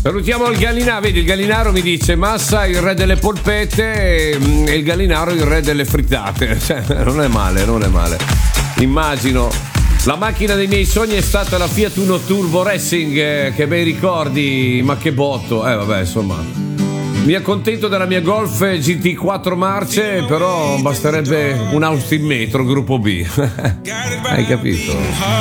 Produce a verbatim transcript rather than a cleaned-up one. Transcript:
Salutiamo il Gallinaro, vedi il Gallinaro mi dice Massa il re delle polpette e il Gallinaro il re delle frittate. Cioè, non è male, non è male. Immagino. La macchina dei miei sogni è stata la Fiat Uno Turbo Racing, eh, che bei ricordi, ma che botto. Eh vabbè, insomma. Mi accontento della mia Golf G T quattro marce, però basterebbe un Austin Metro gruppo B. Hai capito?